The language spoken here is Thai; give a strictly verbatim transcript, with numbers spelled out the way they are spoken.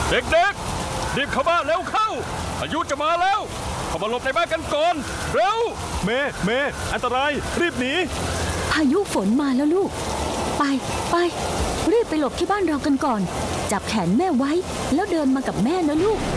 เด็กๆรีบเข้าบ้านเร็วเข้าพายุจะมาแล้วเข้ามาหลบในบ้านกันก่อนเร็วเมย์เมย์อันตรายรีบหนีพายุฝนมาแล้วลูกไปไปรีบไปหลบที่บ้านเรากันก่อนจับแขนแม่ไว้แล้วเดินมากับแม่นะลูก